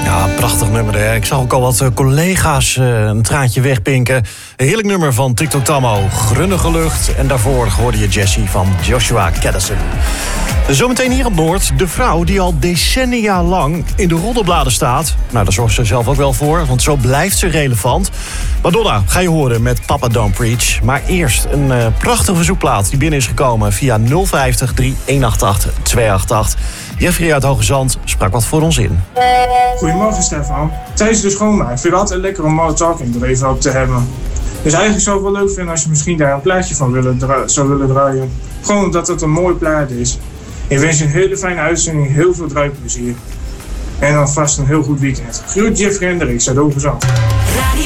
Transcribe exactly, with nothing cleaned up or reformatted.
Ja, prachtig nummer. Hè? Ik zag ook al wat collega's uh, een traantje wegpinken. Een heerlijk nummer van TikTok Tammo, Grunnige Lucht. En daarvoor hoorde je Jessie van Joshua Caddison. Zometeen hier op Noord, de vrouw die al decennia lang in de roddelbladen staat. Nou, daar zorgt ze zelf ook wel voor, want zo blijft ze relevant. Madonna ga je horen met Papa Don't Preach. Maar eerst een uh, prachtige verzoekplaat die binnen is gekomen via nul vijftig, drie een acht acht, twee acht acht. Jeffrey uit Hoge Zand sprak wat voor ons in. Goedemorgen Stefan. Tijdens de schoonmaak vind ik het altijd lekker om Modern Talking er even op te hebben. Dus eigenlijk zou ik wel leuk vinden als je misschien daar een plaatje van willen dra- zou willen draaien. Gewoon omdat het een mooi plaat is. Ik wens je een hele fijne uitzending, heel veel draaiplezier. En dan vast een heel goed weekend. Groet Jeffrey Hendricks uit Hoge Zand.